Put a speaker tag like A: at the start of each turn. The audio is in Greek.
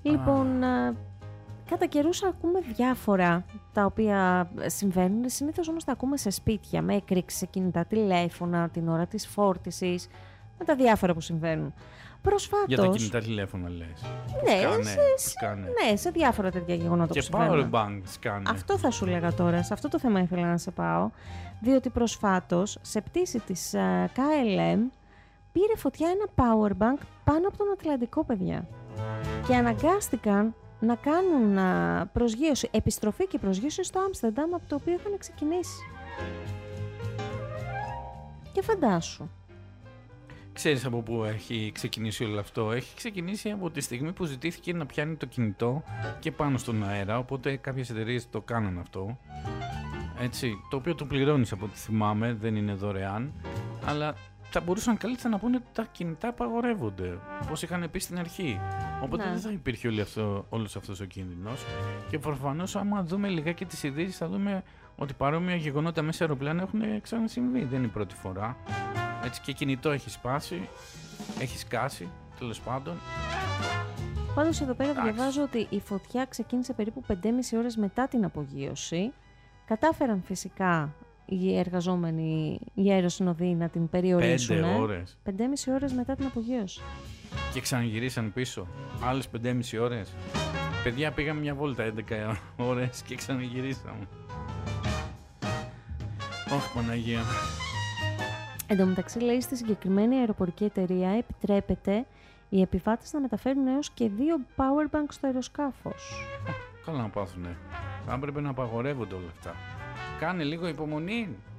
A: Λοιπόν, κατά καιρούς ακούμε διάφορα τα οποία συμβαίνουν. Συνήθως όμως τα ακούμε σε σπίτια, με έκρηξη σε κινητά τηλέφωνα, την ώρα της φόρτισης, με τα διάφορα που συμβαίνουν. Προσφάτως...
B: Για τα κινητά τηλέφωνα λες.
A: Ναι, σε διάφορα τέτοια γεγονότα που συμβαίνουν.
B: Και powerbank σκάνε.
A: Αυτό θα σου λέγα τώρα, σε αυτό το θέμα ήθελα να σε πάω. Διότι προσφάτως, σε πτήση της KLM, πήρε φωτιά ένα powerbank πάνω από τον Ατλαντικό, παιδιά. Και αναγκάστηκαν να κάνουν προσγείωση, επιστροφή και προσγείωση στο Άμστερνταμ, από το οποίο είχαν ξεκινήσει. Και φαντάσου.
B: Ξέρεις από πού έχει ξεκινήσει όλο αυτό? Έχει ξεκινήσει από τη στιγμή που ζητήθηκε να πιάνει το κινητό και πάνω στον αέρα, οπότε κάποιες εταιρείες το κάναν αυτό. Έτσι, το οποίο το πληρώνεις από ό,τι θυμάμαι, δεν είναι δωρεάν, αλλά θα μπορούσαν καλύτερα να πούνε ότι τα κινητά απαγορεύονται, όπως είχαν πει στην αρχή. Οπότε δεν θα υπήρχε όλος αυτός ο κίνδυνος. Και προφανώς, άμα δούμε λιγάκι τις ειδήσεις, θα δούμε ότι παρόμοια γεγονότα μέσα σε αεροπλάνα έχουν ξανασυμβεί. Δεν είναι η πρώτη φορά. Έτσι, και κινητό έχει σπάσει, έχει σκάσει, τέλος πάντων.
A: Πάντως εδώ πέρα διαβάζω ότι η φωτιά ξεκίνησε περίπου 5,5 ώρες μετά την απογείωση. Κατάφεραν φυσικά οι εργαζόμενοι, οι αεροσυνοδοί, να την περιορίσουν.
B: 5 ώρες.
A: 5,5 ώρες μετά την απογείωση.
B: Και ξαναγυρίσαν πίσω. Άλλες 5,5 ώρες. Παιδιά, πήγαμε μια βόλτα 11 ώρες και ξαναγυρίσαμε. Όχι, Παναγία.
A: Εν τω μεταξύ, λέει, στη συγκεκριμένη αεροπορική εταιρεία επιτρέπεται οι επιβάτες να μεταφέρουν έως και 2 powerbank στο αεροσκάφος.
B: Καλά να πάθουνε. Θα έπρεπε να απαγορεύονται όλα αυτά. Κάνε λίγο υπομονή.